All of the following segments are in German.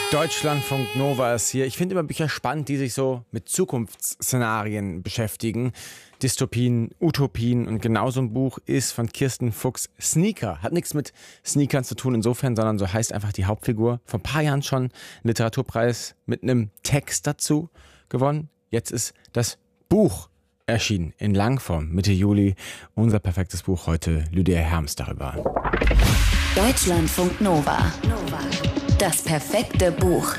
Deutschlandfunk Nova ist hier. Ich finde immer Bücher spannend, die sich so mit Zukunftsszenarien beschäftigen. Dystopien, Utopien. Und genau so ein Buch ist von Kirsten Fuchs, Sneaker. Hat nichts mit Sneakern zu tun insofern, sondern so heißt einfach die Hauptfigur. Vor ein paar Jahren schon einen Literaturpreis mit einem Text dazu gewonnen. Jetzt ist das Buch erschienen in Langform Mitte Juli. Unser perfektes Buch heute, Lydia Herms darüber. Deutschlandfunk Nova. Das perfekte Buch.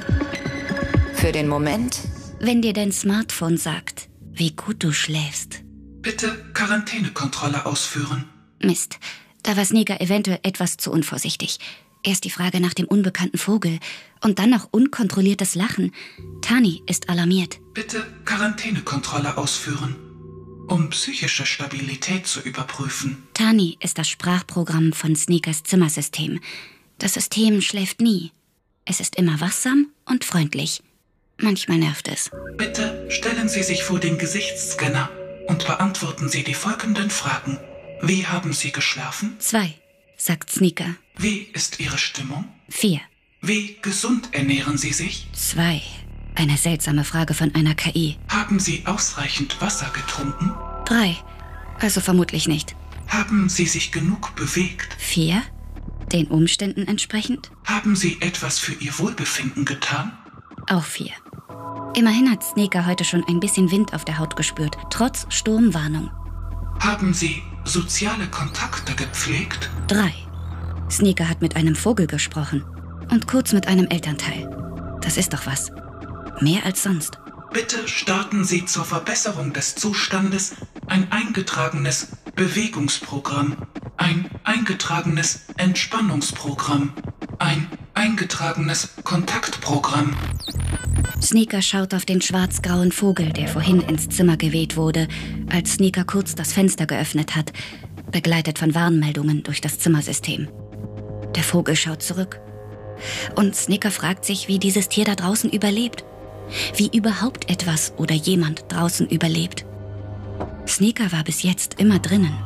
Für den Moment, wenn dir dein Smartphone sagt, wie gut du schläfst. Bitte Quarantänekontrolle ausführen. Mist, da war Sneaker eventuell etwas zu unvorsichtig. Erst die Frage nach dem unbekannten Vogel und dann noch unkontrolliertes Lachen. Tani ist alarmiert. Bitte Quarantänekontrolle ausführen, um psychische Stabilität zu überprüfen. Tani ist das Sprachprogramm von Sneakers Zimmersystem. Das System schläft nie. Es ist immer wachsam und freundlich. Manchmal nervt es. Bitte stellen Sie sich vor den Gesichtsscanner und beantworten Sie die folgenden Fragen. Wie haben Sie geschlafen? 2, sagt Sneaker. Wie ist Ihre Stimmung? 4. Wie gesund ernähren Sie sich? 2. Eine seltsame Frage von einer KI. Haben Sie ausreichend Wasser getrunken? 3. Also vermutlich nicht. Haben Sie sich genug bewegt? 4. Den Umständen entsprechend? Haben Sie etwas für Ihr Wohlbefinden getan? Auch 4. Immerhin hat Sneaker heute schon ein bisschen Wind auf der Haut gespürt, trotz Sturmwarnung. Haben Sie soziale Kontakte gepflegt? 3. Sneaker hat mit einem Vogel gesprochen und kurz mit einem Elternteil. Das ist doch was. Mehr als sonst. Bitte starten Sie zur Verbesserung des Zustandes ein eingetragenes Bewegungsprogramm, ein eingetragenes Entspannungsprogramm, ein eingetragenes Kontaktprogramm. Sneaker schaut auf den schwarz-grauen Vogel, der vorhin ins Zimmer geweht wurde, als Sneaker kurz das Fenster geöffnet hat, begleitet von Warnmeldungen durch das Zimmersystem. Der Vogel schaut zurück. Und Sneaker fragt sich, wie dieses Tier da draußen überlebt. Wie überhaupt etwas oder jemand draußen überlebt. Sneaker war bis jetzt immer drinnen.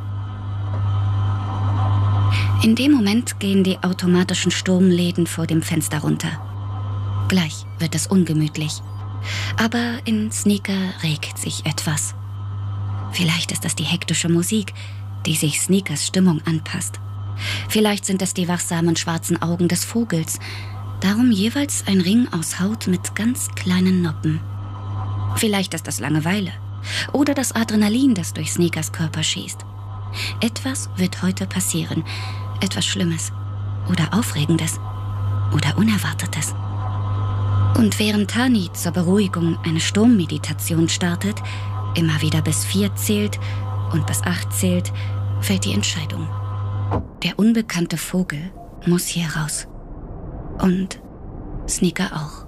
In dem Moment gehen die automatischen Sturmläden vor dem Fenster runter. Gleich wird es ungemütlich. Aber in Sneaker regt sich etwas. Vielleicht ist das die hektische Musik, die sich Sneakers Stimmung anpasst. Vielleicht sind es die wachsamen schwarzen Augen des Vogels. Darum jeweils ein Ring aus Haut mit ganz kleinen Noppen. Vielleicht ist das Langeweile. Oder das Adrenalin, das durch Sneakers Körper schießt. Etwas wird heute passieren. Etwas Schlimmes. Oder Aufregendes. Oder Unerwartetes. Und während Tani zur Beruhigung eine Sturmmeditation startet, immer wieder bis 4 zählt und bis 8 zählt, fällt die Entscheidung. Der unbekannte Vogel muss hier raus. Und Sneaker auch.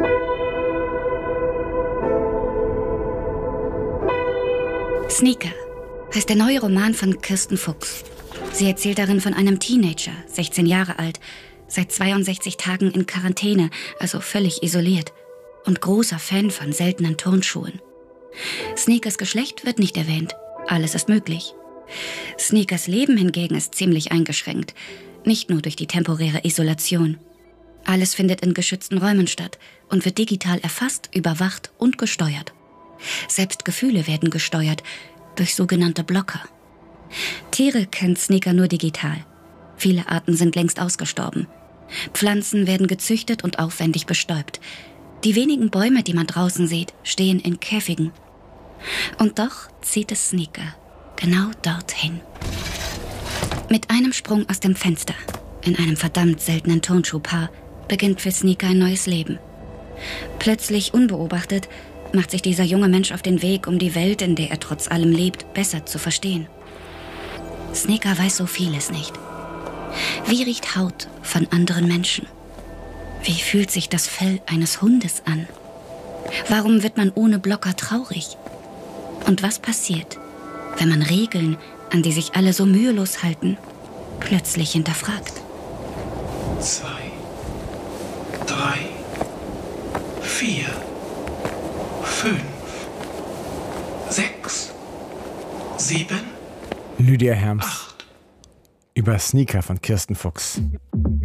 Sneaker heißt der neue Roman von Kirsten Fuchs. Sie erzählt darin von einem Teenager, 16 Jahre alt, seit 62 Tagen in Quarantäne, also völlig isoliert, und großer Fan von seltenen Turnschuhen. Sneakers Geschlecht wird nicht erwähnt. Alles ist möglich. Sneakers Leben hingegen ist ziemlich eingeschränkt, nicht nur durch die temporäre Isolation. Alles findet in geschützten Räumen statt und wird digital erfasst, überwacht und gesteuert. Selbst Gefühle werden gesteuert durch sogenannte Blocker. Tiere kennt Sneaker nur digital. Viele Arten sind längst ausgestorben. Pflanzen werden gezüchtet und aufwendig bestäubt. Die wenigen Bäume, die man draußen sieht, stehen in Käfigen. Und doch zieht es Sneaker genau dorthin. Mit einem Sprung aus dem Fenster, in einem verdammt seltenen Turnschuhpaar, beginnt für Sneaker ein neues Leben. Plötzlich unbeobachtet macht sich dieser junge Mensch auf den Weg, um die Welt, in der er trotz allem lebt, besser zu verstehen. Sneaker weiß so vieles nicht. Wie riecht Haut von anderen Menschen? Wie fühlt sich das Fell eines Hundes an? Warum wird man ohne Blocker traurig? Und was passiert, wenn man Regeln, an die sich alle so mühelos halten, plötzlich hinterfragt? 2, 3, 4, 5, 6, 7, Lydia Herms 8. über Sneaker von Kirsten Fuchs.